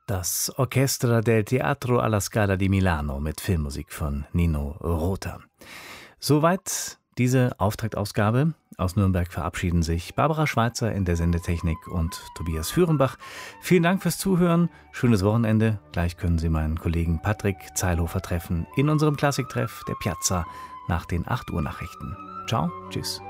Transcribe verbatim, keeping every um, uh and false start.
Das Orchestra del Teatro alla Scala di Milano mit Filmmusik von Nino Rota. Soweit diese Auftaktausgabe. Aus Nürnberg verabschieden sich Barbara Schweitzer in der Sendetechnik und Tobias Führenbach. Vielen Dank fürs Zuhören. Schönes Wochenende. Gleich können Sie meinen Kollegen Patrick Zeilhofer treffen in unserem Klassiktreff der Piazza nach den acht Uhr Nachrichten. Ciao, tschüss.